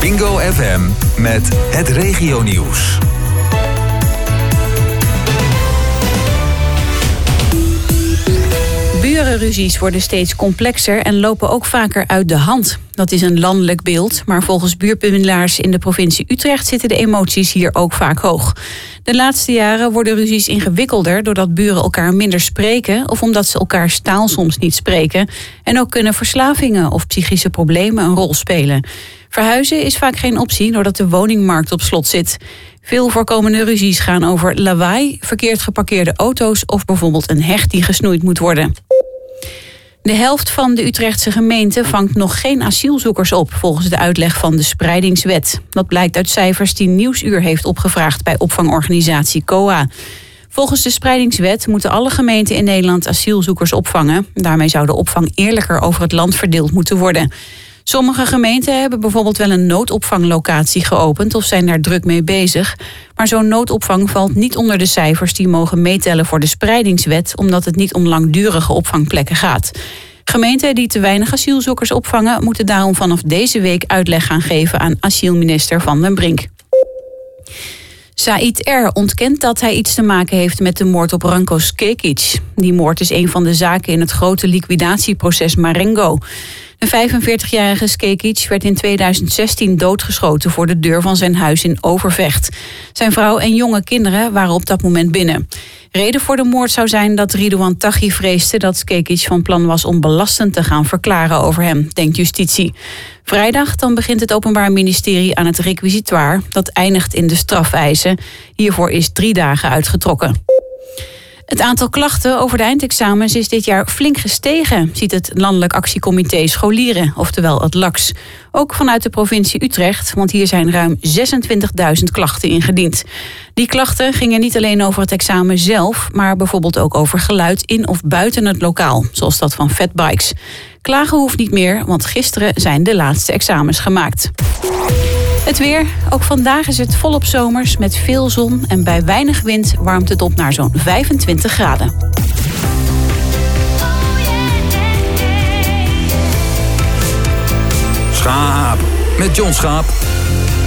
Bingo FM met het regionieuws. Burenruzies worden steeds complexer en lopen ook vaker uit de hand. Dat is een landelijk beeld, maar volgens buurtbemiddelaars in de provincie Utrecht zitten de emoties hier ook vaak hoog. De laatste jaren worden ruzies ingewikkelder doordat buren elkaar minder spreken of omdat ze elkaars taal soms niet spreken. En ook kunnen verslavingen of psychische problemen een rol spelen. Verhuizen is vaak geen optie doordat de woningmarkt op slot zit. Veel voorkomende ruzies gaan over lawaai, verkeerd geparkeerde auto's of bijvoorbeeld een heg die gesnoeid moet worden. De helft van de Utrechtse gemeente vangt nog geen asielzoekers op, volgens de uitleg van de Spreidingswet. Dat blijkt uit cijfers die Nieuwsuur heeft opgevraagd bij opvangorganisatie COA. Volgens de Spreidingswet moeten alle gemeenten in Nederland asielzoekers opvangen. Daarmee zou de opvang eerlijker over het land verdeeld moeten worden. Sommige gemeenten hebben bijvoorbeeld wel een noodopvanglocatie geopend of zijn daar druk mee bezig. Maar zo'n noodopvang valt niet onder de cijfers die mogen meetellen voor de Spreidingswet, omdat het niet om langdurige opvangplekken gaat. Gemeenten die te weinig asielzoekers opvangen moeten daarom vanaf deze week uitleg gaan geven aan asielminister Van den Brink. Said R. ontkent dat hij iets te maken heeft met de moord op Ranko Skekic. Die moord is een van de zaken in het grote liquidatieproces Marengo. De 45-jarige Skekic werd in 2016 doodgeschoten voor de deur van zijn huis in Overvecht. Zijn vrouw en jonge kinderen waren op dat moment binnen. Reden voor de moord zou zijn dat Ridouan Taghi vreesde dat Skekic van plan was om belastend te gaan verklaren over hem, denkt justitie. Vrijdag dan begint het Openbaar Ministerie aan het requisitoire. Dat eindigt in de strafeisen. Hiervoor is 3 dagen uitgetrokken. Het aantal klachten over de eindexamens is dit jaar flink gestegen, ziet het Landelijk Actiecomité Scholieren, oftewel het LAX. Ook vanuit de provincie Utrecht, want hier zijn ruim 26.000 klachten ingediend. Die klachten gingen niet alleen over het examen zelf, maar bijvoorbeeld ook over geluid in of buiten het lokaal, zoals dat van fatbikes. Klagen hoeft niet meer, want gisteren zijn de laatste examens gemaakt. Het weer. Ook vandaag is het volop zomers met veel zon en bij weinig wind warmt het op naar zo'n 25 graden. Schaap met John Schaap.